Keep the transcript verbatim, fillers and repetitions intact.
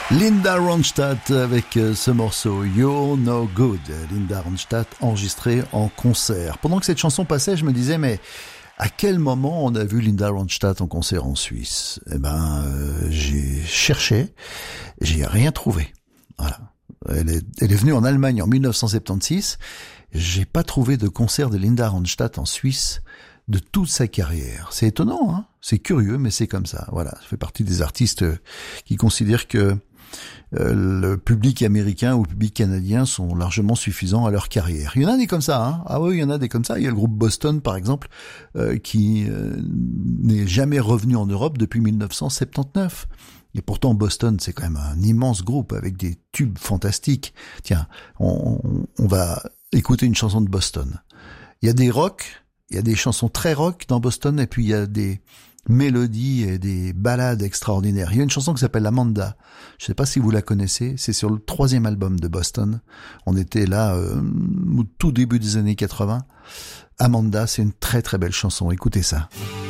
Linda Ronstadt avec ce morceau You're No Good. Linda Ronstadt enregistrée en concert. Pendant que cette chanson passait, je me disais mais à quel moment on a vu Linda Ronstadt en concert en Suisse? Eh ben, euh, j'ai cherché, j'ai rien trouvé. Voilà. Elle est, elle est venue en Allemagne en dix-neuf cent soixante-seize. J'ai pas trouvé de concert de Linda Ronstadt en Suisse de toute sa carrière. C'est étonnant, hein? C'est curieux, mais c'est comme ça. Voilà. Ça fait partie des artistes qui considèrent que euh, le public américain ou le public canadien sont largement suffisants à leur carrière. Il y en a des comme ça, hein. Ah oui, il y en a des comme ça. Il y a le groupe Boston, par exemple, euh, qui euh, n'est jamais revenu en Europe depuis dix-neuf cent soixante-dix-neuf. Et pourtant, Boston, c'est quand même un immense groupe avec des tubes fantastiques. Tiens, on, on va écouter une chanson de Boston. Il y a des rock, il y a des chansons très rock dans Boston, et puis il y a des mélodies et des ballades extraordinaires. Il y a une chanson qui s'appelle Amanda. Je ne sais pas si vous la connaissez. C'est sur le troisième album de Boston. On était là euh, au tout début des années quatre-vingts. Amanda, c'est une très très belle chanson. Écoutez ça.